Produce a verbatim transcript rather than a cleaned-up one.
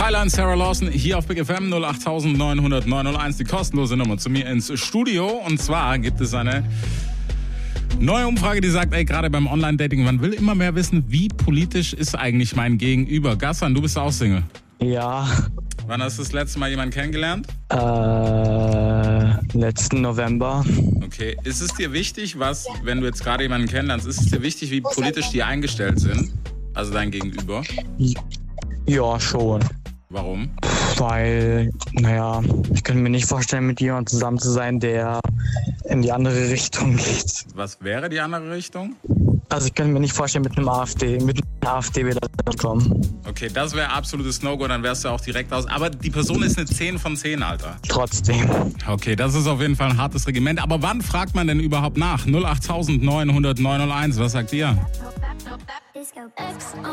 Tyler und Sarah Lawson hier auf Big F M null acht neun null neun null eins, die kostenlose Nummer zu mir ins Studio. Und zwar gibt es eine neue Umfrage, die sagt, ey, gerade beim Online-Dating, man will immer mehr wissen, wie politisch ist eigentlich mein Gegenüber. Gassan, du bist auch Single. Ja. Wann hast du das letzte Mal jemanden kennengelernt? Äh, letzten November. Okay. Ist es dir wichtig, was, wenn du jetzt gerade jemanden kennenlernst, ist es dir wichtig, wie politisch die eingestellt sind? Also dein Gegenüber? Ja, schon. Warum? Weil, naja, ich könnte mir nicht vorstellen, mit jemandem zusammen zu sein, der in die andere Richtung geht. Was wäre die andere Richtung? Also ich könnte mir nicht vorstellen, mit einem AfD, mit einer AfD wieder zu kommen. Okay, das wäre absolutes No-Go, dann wärst du auch direkt aus. Aber die Person ist eine zehn von zehn, Alter. Trotzdem. Okay, das ist auf jeden Fall ein hartes Regiment. Aber wann fragt man denn überhaupt nach? null acht neun null neun null eins, was sagt ihr?